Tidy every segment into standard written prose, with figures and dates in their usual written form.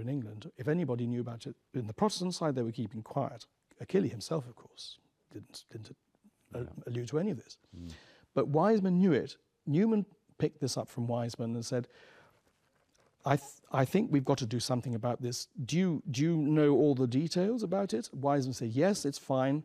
in England. If anybody knew about it, in the Protestant side, they were keeping quiet. Achille himself, of course, didn't allude to any of this. But Wiseman knew it. Newman picked this up from Wiseman and said, I think we've got to do something about this. Do you know all the details about it? Wiseman said, yes, it's fine.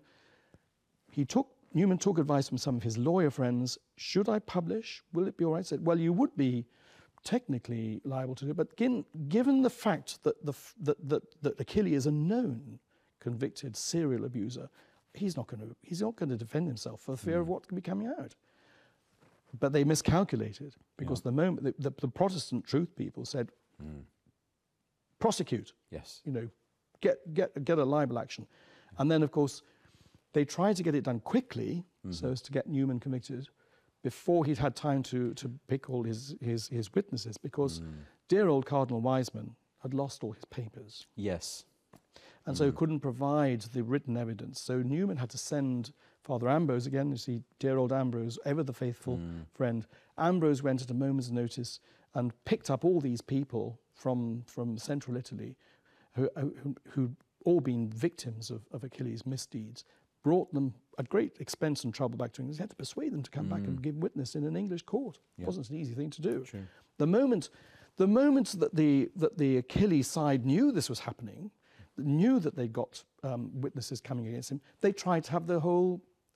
Newman took advice from some of his lawyer friends. Should I publish? Will it be all right? Said, well, you would be technically liable to do it, but given the fact that Achille is a known convicted serial abuser, he's not going to defend himself for fear of what could be coming out. But they miscalculated, because the moment the Protestant truth people said, prosecute, yes, get a libel action, and then of course they tried to get it done quickly so as to get Newman convicted before he'd had time to pick all his witnesses, because dear old Cardinal Wiseman had lost all his papers. Yes. And so couldn't provide the written evidence. So Newman had to send Father Ambrose, again, you see, dear old Ambrose, ever the faithful friend. Ambrose went at a moment's notice and picked up all these people from central Italy who'd all been victims of Achilles' misdeeds, brought them at great expense and trouble back to England. He had to persuade them to come back and give witness in an English court. It wasn't an easy thing to do. True. The moment that the Achilles side knew this was happening, knew that they got witnesses coming against him, they tried to have the whole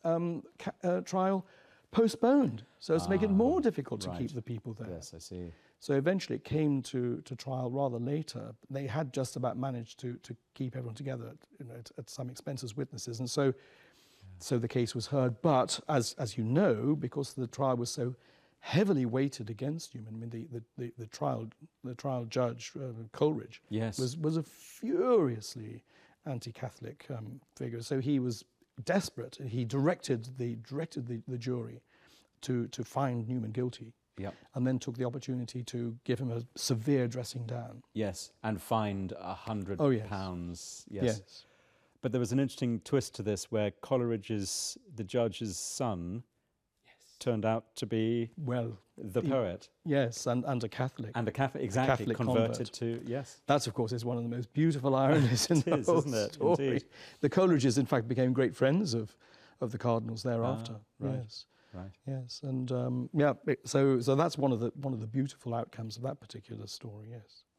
trial postponed so as to make it more difficult to keep the people there. Yes, I see. So eventually it came to trial rather later. They had just about managed to keep everyone together, at some expense as witnesses, and so the case was heard. But as you know, because the trial was so heavily weighted against Newman, I mean the trial judge Coleridge was a furiously anti-Catholic figure. So he was desperate. He directed the jury to find Newman guilty. Yep. And then took the opportunity to give him a severe dressing down. Yes, and fined £100. Yes. But there was an interesting twist to this, where Coleridge's, the judge's son, turned out to be the poet. Yes, and a Catholic. And a Catholic, exactly, Catholic converted convert. to, yes. That, of course, is one of the most beautiful ironies in the whole isn't it? story. Indeed. The Coleridges, in fact, became great friends of the cardinals thereafter. Right. Yes. Right. Yes, and so that's one of the beautiful outcomes of that particular story. Yes.